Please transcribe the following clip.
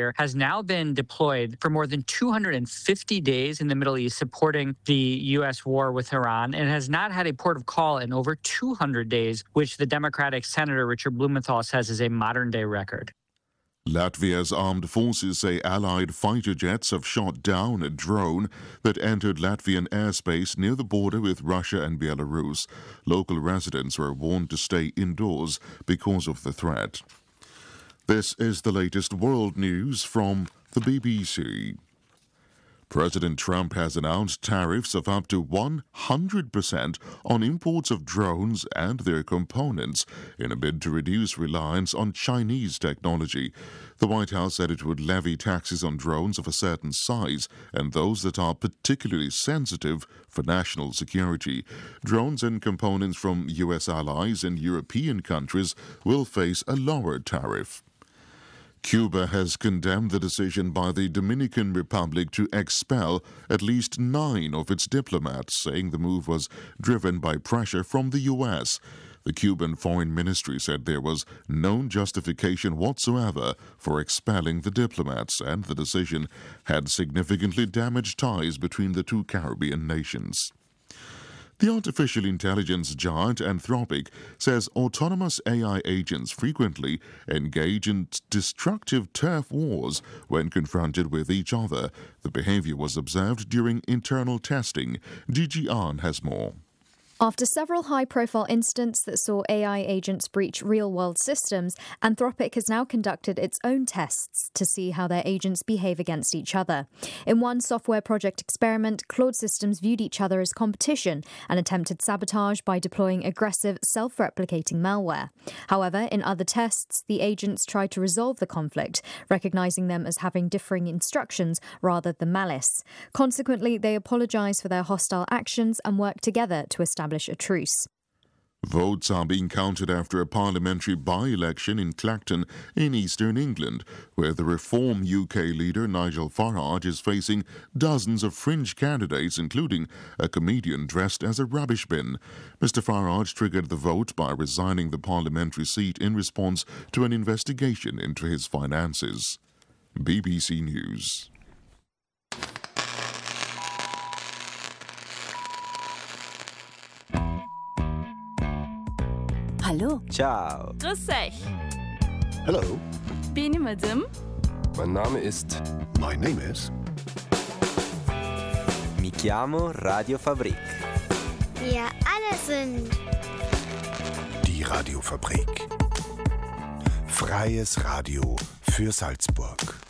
carrier has now been deployed for more than 250 days in the Middle East, supporting the U.S. war with Iran, and has not had a port of call in over 200 days, which the Democratic Senator Richard Blumenthal says is a modern-day record. Latvia's armed forces say Allied fighter jets have shot down a drone that entered Latvian airspace near the border with Russia and Belarus. Local residents were warned to stay indoors because of the threat. This is the latest world news from the BBC. President Trump has announced tariffs of up to 100% on imports of drones and their components in a bid to reduce reliance on Chinese technology. The White House said it would levy taxes on drones of a certain size and those that are particularly sensitive for national security. Drones and components from U.S. allies and European countries will face a lower tariff. Cuba has condemned the decision by the Dominican Republic to expel at least 9 of its diplomats, saying the move was driven by pressure from the U.S. The Cuban Foreign Ministry said there was no justification whatsoever for expelling the diplomats, and the decision had significantly damaged ties between the two Caribbean nations. The artificial intelligence giant Anthropic says autonomous AI agents frequently engage in destructive turf wars when confronted with each other. The behavior was observed during internal testing. Gigi Ahn has more. After several high-profile incidents that saw AI agents breach real-world systems, Anthropic has now conducted its own tests to see how their agents behave against each other. In one software project experiment, Claude systems viewed each other as competition and attempted sabotage by deploying aggressive, self-replicating malware. However, in other tests, the agents tried to resolve the conflict, recognizing them as having differing instructions rather than malice. Consequently, they apologize for their hostile actions and work together to establish a truce. Votes are being counted after a parliamentary by-election in Clacton in eastern England, where the Reform UK leader Nigel Farage is facing dozens of fringe candidates, including a comedian dressed as a rubbish bin. Mr Farage triggered the vote by resigning the parliamentary seat in response to an investigation into his finances. BBC News. Hallo. Ciao. Grüß euch. Hello. Benim adım. Mein Name ist... My name is... Mi chiamo Radiofabrik. Wir alle sind... Die Radiofabrik. Freies Radio für Salzburg.